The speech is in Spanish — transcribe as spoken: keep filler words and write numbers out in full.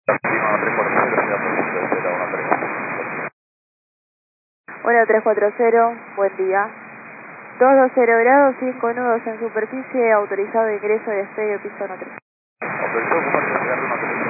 uno tres cuatro cero, buen día. doscientos veinte grados, cinco nudos en superficie, autorizado ingreso y despegue piso uno tres. Autorizado, comparto,